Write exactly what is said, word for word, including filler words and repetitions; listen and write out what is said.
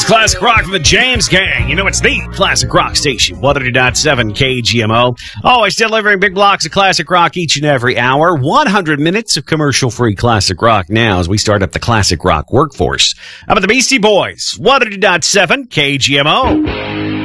Classic Rock from the James Gang. You know, it's the Classic Rock station, one hundred point seven K G M O. Always delivering big blocks of classic rock each and every hour. one hundred minutes of commercial-free classic rock now as we start up the classic rock workforce. How about the Beastie Boys? one hundred point seven K G M O.